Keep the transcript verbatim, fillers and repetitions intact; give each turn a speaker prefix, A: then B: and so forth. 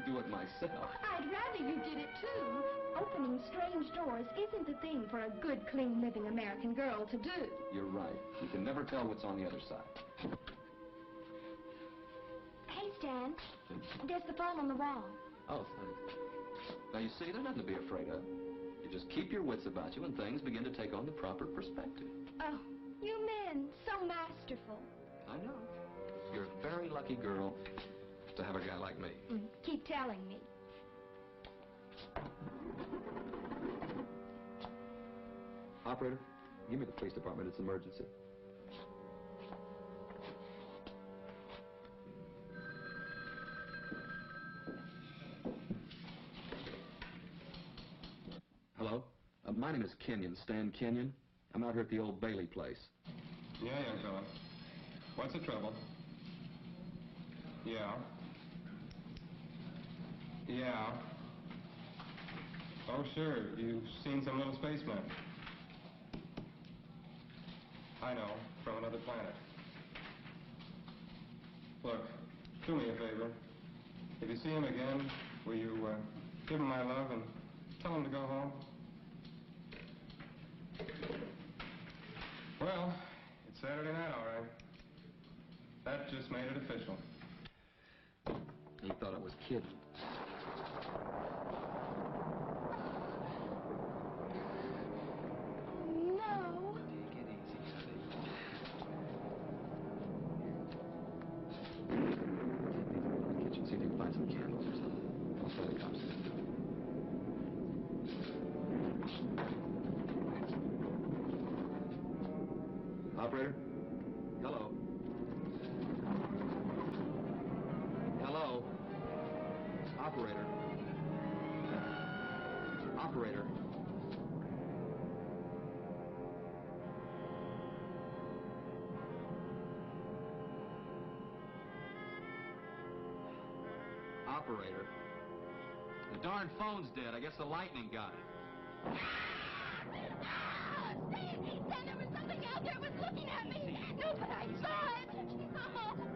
A: do it myself.
B: I'd rather you did it, too. Opening strange doors isn't the thing for a good, clean, living American girl to do.
A: You're right. You can never tell what's on the other side.
B: Hey, Stan. There's the phone on the wall.
A: Oh, thanks. Now, you see, there's nothing to be afraid of. You just keep your wits about you and things begin to take on the proper perspective.
B: Oh, you men, so masterful.
A: I know. You're a very lucky girl to have a guy like me.
B: Mm, keep telling me.
A: Operator, give me the police department. It's an emergency. Hello? Uh, my name is Kenyon, Stan Kenyon. I'm out here at the old Bailey place.
C: Yeah, young fella. What's the trouble? Yeah. Yeah. Oh, sure. You've seen some little spaceman. I know, from another planet. Look, do me a favor. If you see him again, will you uh, give him my love and tell him to go home? Well, it's Saturday night, all right. That just made it official.
A: He thought I was kidding.
B: No.
A: Take it easy, honey. Take me to the kitchen, see if you can find some candles or something. I'll tell the cops. Operator? Hello? Hello? Operator? Operator? Operator? The darn phone's dead. I guess the lightning got it.